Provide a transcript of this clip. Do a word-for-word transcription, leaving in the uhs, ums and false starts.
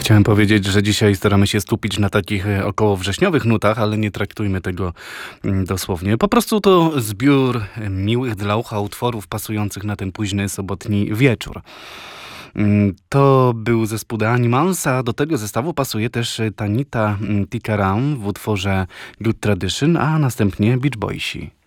Chciałem powiedzieć, że dzisiaj staramy się skupić na takich e, około wrześniowych nutach, ale nie traktujmy tego mm, dosłownie. Po prostu to zbiór e, miłych dla ucha utworów pasujących na ten późny sobotni wieczór. Mm, To był zespół The Animals, a do tego zestawu pasuje też e, Tanita mm, Tikaram w utworze Good Tradition, a następnie Beach Boysi.